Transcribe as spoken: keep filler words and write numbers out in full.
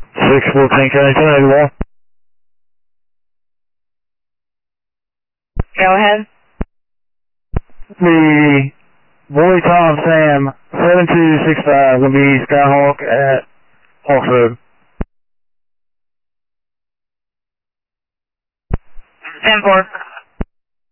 six fourteen County ten eighty-one. Go ahead. The Boy Tom Sam seven two six five will be Skyhawk at Hawks Road. ten four.